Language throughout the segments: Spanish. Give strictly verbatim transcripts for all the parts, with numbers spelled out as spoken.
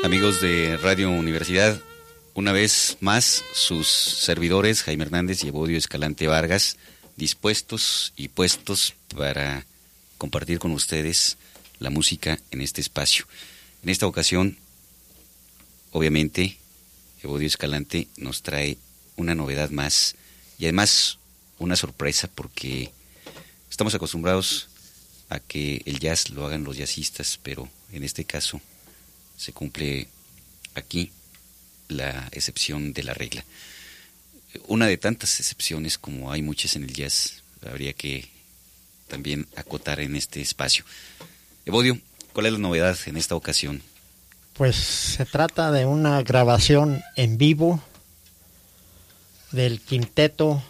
Amigos de Radio Universidad, una vez más sus servidores Jaime Hernández y Evodio Escalante Vargas, dispuestos y puestos para compartir con ustedes la música en este espacio. En esta ocasión, obviamente, Evodio Escalante nos trae una novedad más y además una sorpresa, porque estamos acostumbrados a que el jazz lo hagan los jazzistas, pero en este caso se cumple aquí la excepción de la regla. Una de tantas excepciones, como hay muchas en el jazz, habría que también acotar en este espacio. Evodio, ¿cuál es la novedad en esta ocasión? Pues se trata de una grabación en vivo del quinteto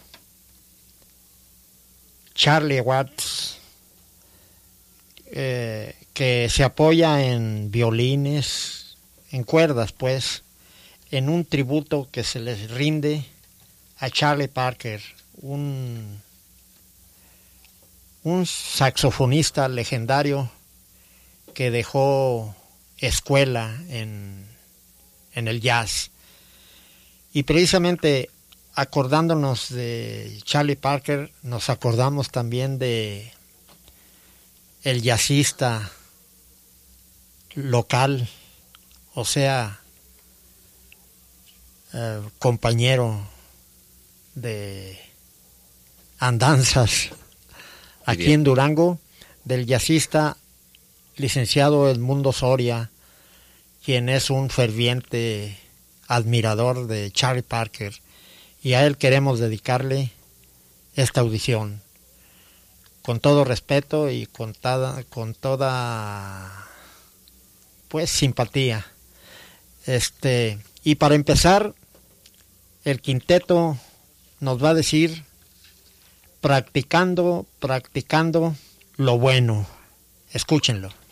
Charlie Watts, eh, que se apoya en violines, en cuerdas pues, en un tributo que se les rinde a Charlie Parker, un, un saxofonista legendario que dejó escuela en, en el jazz. Y precisamente acordándonos de Charlie Parker, nos acordamos también de el jazzista local, o sea, eh, compañero de andanzas aquí en Durango, del jazzista licenciado Edmundo Soria, quien es un ferviente admirador de Charlie Parker, y a él queremos dedicarle esta audición con todo respeto y con toda, con toda pues simpatía. Este, y para empezar, el quinteto nos va a decir: practicando, practicando lo bueno. Escúchenlo.